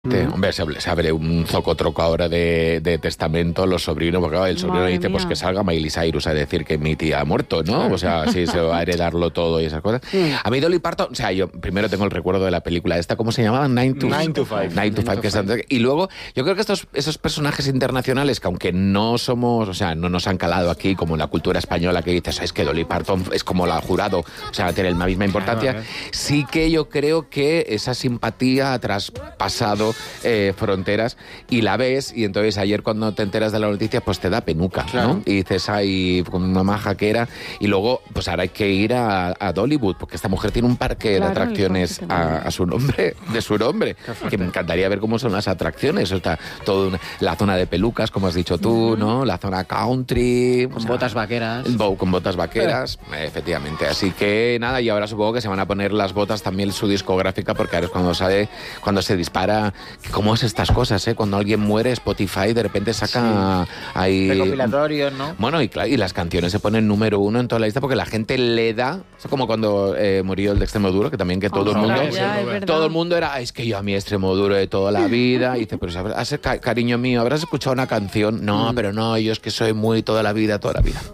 Hombre, se abre un zocotroco ahora de testamento, los sobrinos, porque el sobrino Madre dice mía. pues que salga Miley Cyrus a decir que mi tía ha muerto, ¿no? O sea, sí, se va a heredarlo todo y esas cosas. A mí Dolly Parton, o sea, yo primero tengo el recuerdo de la película esta, ¿cómo se llamaba? 9 to 5. Que y luego, yo creo que esos personajes internacionales que aunque no somos, o sea, no nos han calado aquí como en la cultura española que dices, es que Dolly Parton es como la jurado, o sea, tiene la misma importancia, sí que yo creo que esa simpatía ha traspasado fronteras y la ves, y entonces ayer cuando te enteras de la noticia pues te da penuca, ¿no? Y dices, ay, con una maja que era, y luego pues ahora hay que ir a Dollywood, porque esta mujer tiene un parque de atracciones a su nombre, de su nombre, que me encantaría ver cómo son las atracciones. Está toda la zona de pelucas, como has dicho tú, ¿no? La zona country, con botas vaqueras. Con botas vaqueras, efectivamente. Así que nada, y ahora supongo que se van a poner las botas también su discográfica, porque ahora es cuando se dispara. ¿Cómo es estas cosas, Cuando alguien muere, Spotify de repente saca ahí recopilatorios, ¿no? Bueno, y las canciones se ponen número 1 en toda la lista porque la gente le da, es como cuando murió el de Extremoduro, que también que todo el mundo era, es que yo a mi Extremoduro de toda la vida, y dice, pero cariño mío, ¿habrás escuchado una canción? No, pero no, yo es que soy muy toda la vida.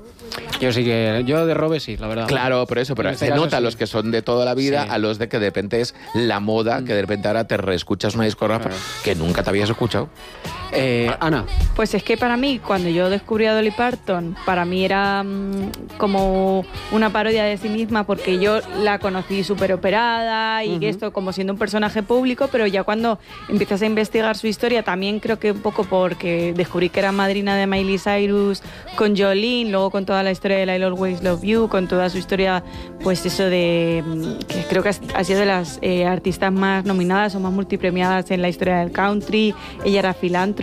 Yo sí que... Yo de Robe sí, la verdad. Claro, por eso, pero se nota a los que son de toda la vida, a los de que de repente es la moda, que de repente ahora te reescuchas una discografía que nunca te habías escuchado. Ana. Pues es que para mí, cuando yo descubrí a Dolly Parton, para mí era como una parodia de sí misma, porque yo la conocí súper operada y esto como siendo un personaje público, pero ya cuando empiezas a investigar su historia, también creo que un poco porque descubrí que era madrina de Miley Cyrus con Jolene, luego con toda la historia de I'll Always Love You, con toda su historia, pues eso de que creo que ha sido de las artistas más nominadas o más multipremiadas en la historia del country. Ella era filántropa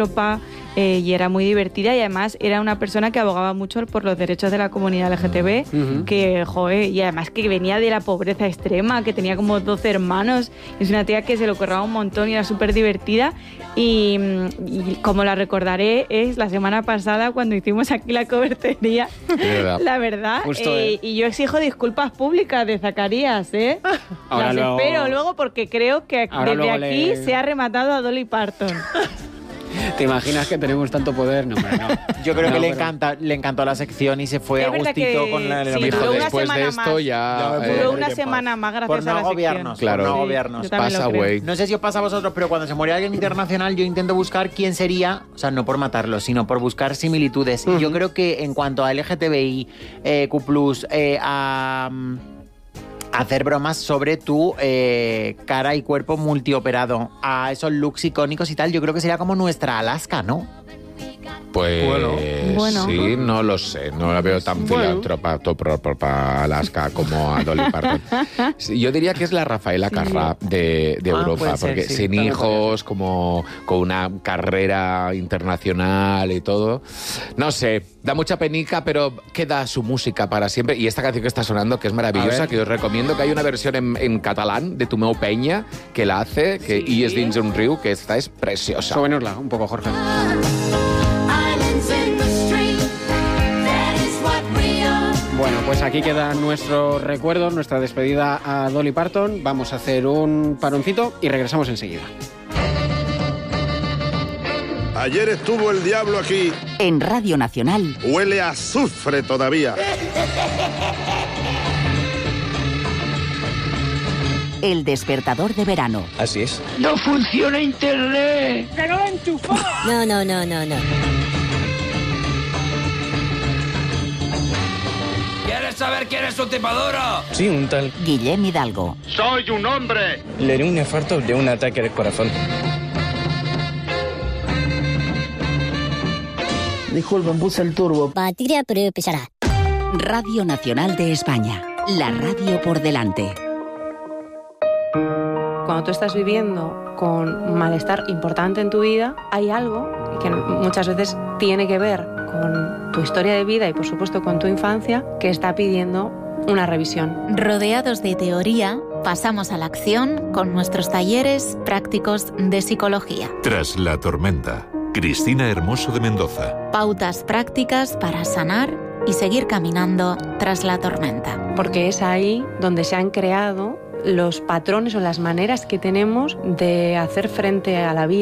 y era muy divertida, y además era una persona que abogaba mucho por los derechos de la comunidad LGTB, que, joder, y además que venía de la pobreza extrema, que tenía como 12 hermanos, es una tía que se lo curraba un montón y era súper divertida, y como la recordaré es la semana pasada cuando hicimos aquí la cobertería, la verdad, y yo exijo disculpas públicas de Zacarías, Ahora las luego, espero luego, porque creo que desde aquí se ha rematado a Dolly Parton. ¿Te imaginas que tenemos tanto poder? No, hombre, no. Yo creo que le encantó la sección y se fue a gustito con la después de esto ya... Duró una semana más gracias a la sección. Claro, por no agobiarnos. Pasa, güey. No sé si os pasa a vosotros, pero cuando se muere alguien internacional yo intento buscar quién sería, o sea, no por matarlo, sino por buscar similitudes. Y yo creo que en cuanto a LGTBI, Q+, hacer bromas sobre tu cara y cuerpo multioperado, a esos looks icónicos y tal, yo creo que sería como nuestra Alaska, ¿no? Pues bueno. Sí, no lo sé, no la veo tan filántropa Alaska como a Dolly Parton. Sí, yo diría que es la Rafaela Carrà de Europa, porque sin hijos, como con una carrera internacional y todo. No sé, da mucha penica, pero queda su música para siempre. Y esta canción que está sonando, que es maravillosa, que os recomiendo, que hay una versión en catalán de Tomeu Peña, que la hace, que y es dins un riu, que esta es preciosa. Súbenosla un poco, Jorge. Bueno, pues aquí quedan nuestros recuerdos, nuestra despedida a Dolly Parton. Vamos a hacer un paroncito y regresamos enseguida. Ayer estuvo el diablo aquí. En Radio Nacional. Huele a azufre todavía. El despertador de verano. Así es. ¡No funciona internet! ¡Que no lo enchufó! No. ¿Quieres saber quién es un tipaduro? Sí, un tal Guillem Hidalgo. ¡Soy un hombre! Le dio un infarto de un ataque al corazón. Disculpen, puse el turbo. Batería, pero pesará. Radio Nacional de España. La radio por delante. Cuando tú estás viviendo con malestar importante en tu vida, hay algo que muchas veces tiene que ver con tu historia de vida y, por supuesto, con tu infancia, que está pidiendo una revisión. Rodeados de teoría, pasamos a la acción con nuestros talleres prácticos de psicología. Tras la tormenta, Cristina Hermoso de Mendoza. Pautas prácticas para sanar y seguir caminando tras la tormenta. Porque es ahí donde se han creado los patrones o las maneras que tenemos de hacer frente a la vida.